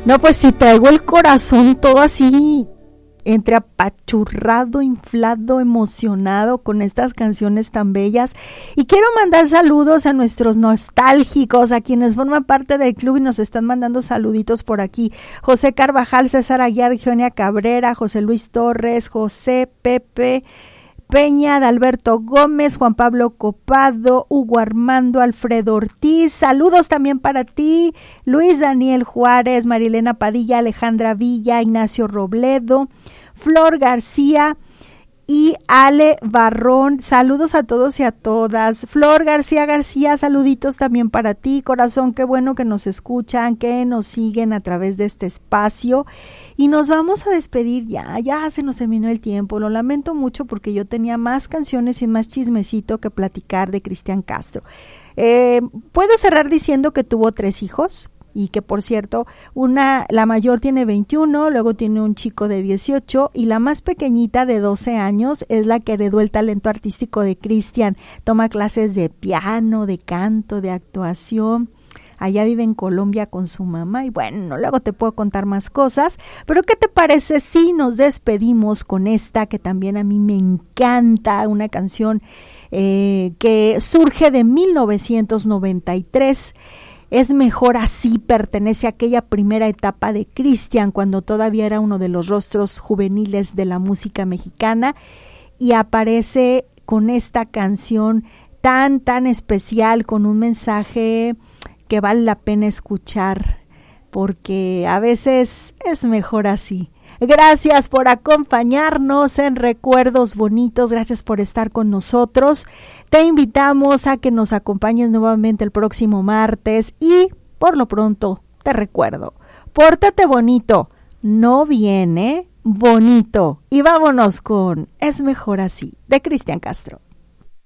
No, pues si traigo el corazón todo así, entre apachurrado, inflado, emocionado con estas canciones tan bellas. Y quiero mandar saludos a nuestros nostálgicos, a quienes forman parte del club y nos están mandando saluditos por aquí. José Carvajal, César Aguiar, Gionia Cabrera, José Luis Torres, José Pepe Peña, Adalberto Gómez, Juan Pablo Copado, Hugo Armando, Alfredo Ortiz, saludos también para ti, Luis Daniel Juárez, Marilena Padilla, Alejandra Villa, Ignacio Robledo, Flor García y Ale Barrón, saludos a todos y a todas. Flor García, saluditos también para ti, corazón, qué bueno que nos escuchan, que nos siguen a través de este espacio. Y nos vamos a despedir ya se nos terminó el tiempo, lo lamento mucho porque yo tenía más canciones y más chismecito que platicar de Cristian Castro. Puedo cerrar diciendo que tuvo 3 hijos y que, por cierto, la mayor tiene 21, luego tiene un chico de 18 y la más pequeñita de 12 años es la que heredó el talento artístico de Cristian. Toma clases de piano, de canto, de actuación. Allá vive en Colombia con su mamá y bueno, luego te puedo contar más cosas, pero ¿qué te parece si nos despedimos con esta que también a mí me encanta, una canción que surge de 1993, Es mejor así, pertenece a aquella primera etapa de Cristian cuando todavía era uno de los rostros juveniles de la música mexicana y aparece con esta canción tan especial, con un mensaje que vale la pena escuchar, porque a veces es mejor así. Gracias por acompañarnos en Recuerdos Bonitos, gracias por estar con nosotros. Te invitamos a que nos acompañes nuevamente el próximo martes y por lo pronto te recuerdo, pórtate bonito, no viene bonito. Y vámonos con Es mejor así, de Cristian Castro.